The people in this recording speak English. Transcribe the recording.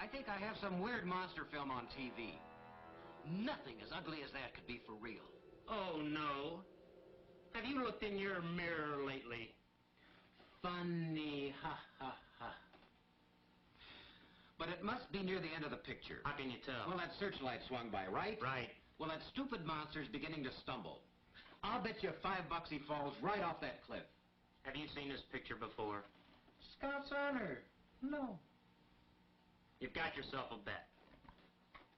think I have some weird monster film on TV. Nothing as ugly as that could be for real. Oh, no. Have you looked in your mirror lately? Funny, ha, ha, ha. But it must be near the end of the picture. How can you tell? Well, that searchlight swung by, right? Right. Well, that stupid monster's beginning to stumble. I'll bet you $5 he falls right off that cliff. Have you seen this picture before? Scout's honor. No. You've got yourself a bet.